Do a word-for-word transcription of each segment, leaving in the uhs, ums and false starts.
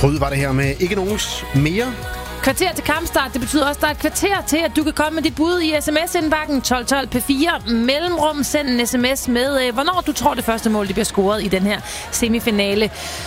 Gryd var det her med ikke nogens mere. Kvarter til kampstart. Det betyder også, at der er et kvarter til, at du kan komme med dit bud i sms-indbakken tolv tolv P fire. Mellemrum, send en sms med, øh, hvornår du tror, det første mål det bliver scoret i den her semifinale.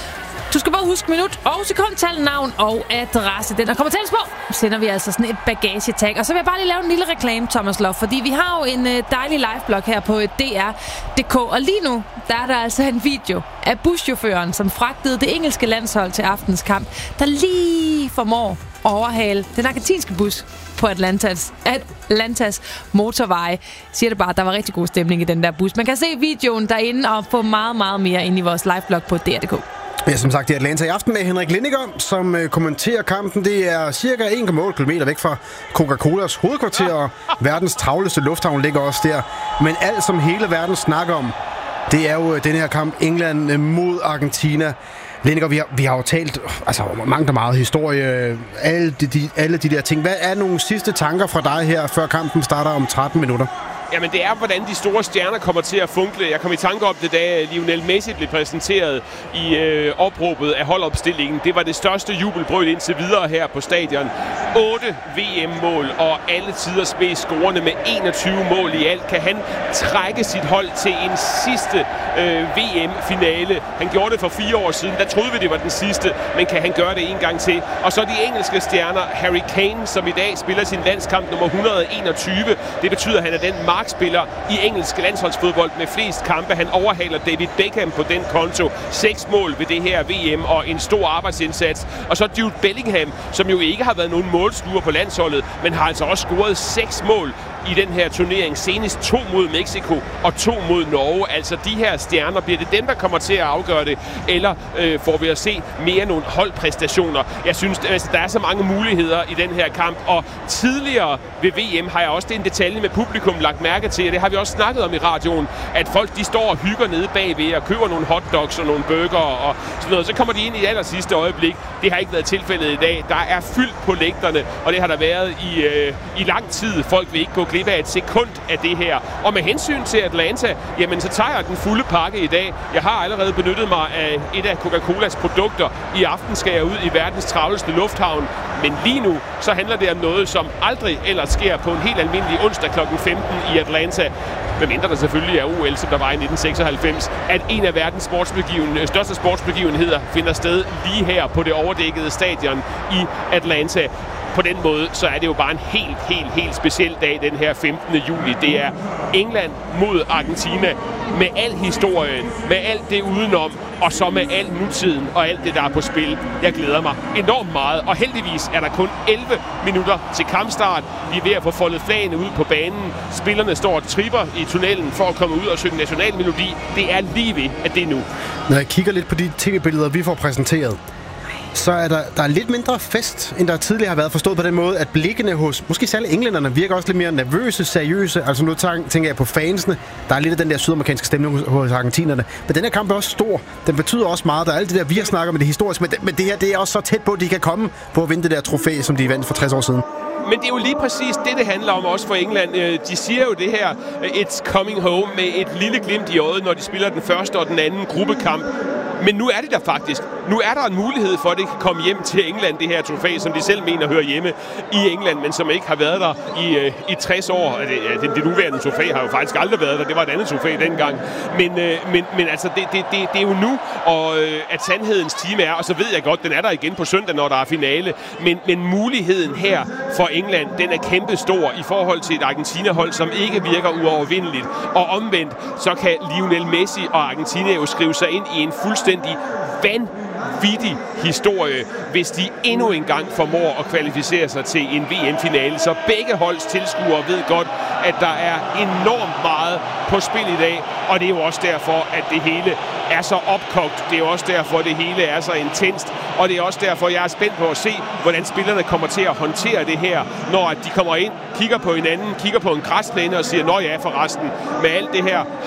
Du skal bare huske minut og sekundtal, navn og adresse. Den, der kommer tælles på, sender vi altså sådan et bagagetag. Og så vil jeg bare lige lave en lille reklame, Thomas Lof, fordi vi har jo en dejlig liveblog her på D R punktum D K. Og lige nu, der er der altså en video af buschaufføren, som fragtede det engelske landshold til aftens kamp, der lige formår at overhale den argentinske bus på Atlantas, Atlantas motorveje. Siger det bare, at der var rigtig god stemning i den der bus. Man kan se videoen derinde og få meget, meget mere ind i vores liveblog på D R punktum D K. Ja, som sagt, det er Atlanta i aften med Henrik Lindiger, som øh, kommenterer kampen. Det er cirka en komma otte kilometer væk fra Coca-Colas hovedkvarter, og verdens travleste lufthavn ligger også der. Men alt, som hele verden snakker om, det er jo øh, den her kamp England øh, mod Argentina. Lindiger, vi har, vi har jo talt altså, mangt og meget historie, alle de, de, alle de der ting. Hvad er nogle sidste tanker fra dig her, før kampen starter om tretten minutter? Jamen det er, hvordan de store stjerner kommer til at funkle. Jeg kom i tanke om det, da Lionel Messi blev præsenteret i øh, opråbet af holdopstillingen. Det var det største jubelbrøl indtil videre her på stadion. otte V M-mål og alle tiders mest scorende med enogtyve mål i alt. Kan han trække sit hold til en sidste øh, V M-finale? Han gjorde det for fire år siden. Der troede vi, det var den sidste, men kan han gøre det en gang til? Og så de engelske stjerner, Harry Kane, som i dag spiller sin landskamp nummer et hundrede og enogtyve. Det betyder, at han er den markspiller i engelsk landsholdsfodbold med flest kampe. Han overhaler David Beckham på den konto. Seks mål ved det her V M og en stor arbejdsindsats. Og så Jude Bellingham, som jo ikke har været nogen målsluger på landsholdet, men har altså også scoret seks mål i den her turnering. Senest to mod Mexico og to mod Norge. Altså de her stjerner, bliver det dem, der kommer til at afgøre det? Eller øh, får vi at se mere nogle holdpræstationer? Jeg synes, altså, der er så mange muligheder i den her kamp. Og tidligere ved V M har jeg også det en detalje med publikum lagt mærke til, og det har vi også snakket om i radioen, at folk de står og hygger nede bagved og køber nogle hotdogs og nogle burger og sådan noget. Så kommer de ind i aller sidste øjeblik. Det har ikke været tilfældet i dag. Der er fyldt på lægterne, og det har der været i, øh, i lang tid. Folk vil ikke gå glip af et sekund af det her. Og med hensyn til Atlanta, jamen så tager jeg den fulde pakke i dag. Jeg har allerede benyttet mig af et af Coca-Colas produkter. I aften skal jeg ud i verdens travleste lufthavn. Men lige nu, så handler det om noget, som aldrig ellers sker på en helt almindelig onsdag klokken femten i Atlanta. Medmindre der selvfølgelig er O L, som der var i nitten seksoghalvfems, at en af verdens sportsbegiven, største sportsbegivenheder finder sted lige her på det overdækkede stadion i Atlanta. På den måde, så er det jo bare en helt, helt, helt speciel dag, den her femtende juli. Det er England mod Argentina med al historien, med alt det udenom, og så med al nutiden og alt det, der er på spil. Jeg glæder mig enormt meget, og heldigvis er der kun elleve minutter til kampstart. Vi er ved at få foldet flagene ud på banen. Spillerne står og tripper i tunnelen for at komme ud og synge nationalmelodi. Det er lige ved, at det er nu. Når jeg kigger lidt på de tv-billeder, vi får præsenteret, så er der, der er lidt mindre fest, end der tidligere har været, forstået på den måde, at blikkene hos, måske særligt englænderne, virker også lidt mere nervøse, seriøse. Altså nu tænker jeg på fansene. Der er lidt af den der sydamerikanske stemning hos, hos argentinerne. Men den her kamp er også stor. Den betyder også meget. Der er alt det der, vi har snakket med det historiske. Men det, men det her, det er også så tæt på, at de kan komme på at vinde det der trofæ, som de vandt for tres år siden. Men det er jo lige præcis det, det handler om også for England. De siger jo det her, it's coming home, med et lille glimt i øjet, når de spiller den første og den anden gruppekamp. Men nu er det der faktisk. Nu er der en mulighed for, at det kan komme hjem til England, det her trofæ, som de selv mener hører hjemme i England, men som ikke har været der i, i tres år. Det, det, det nuværende trofæ har jo faktisk aldrig været der. Det var et andet trofæ dengang. Men, men, men altså, det, det, det, det er jo nu, og, at sandhedens time er, og så ved jeg godt, den er der igen på søndag, når der er finale. Men, men muligheden her for England, den er kæmpestor i forhold til et Argentina-hold, som ikke virker uovervindeligt. Og omvendt, så kan Lionel Messi og Argentina jo skrive sig ind i en fuldstændig vanvittig historie, hvis de endnu en gang formår at kvalificere sig til en V M-finale. Så begge holds tilskuere ved godt, at der er enormt meget på spil i dag, og det er jo også derfor, at det hele er så opkogt. Det er jo også derfor, at det hele er så intenst, og det er også derfor, jeg er spændt på at se, hvordan spillerne kommer til at håndtere det her, når de kommer ind, kigger på hinanden, kigger på en græsplæne og siger, nå ja, forresten, med alt det her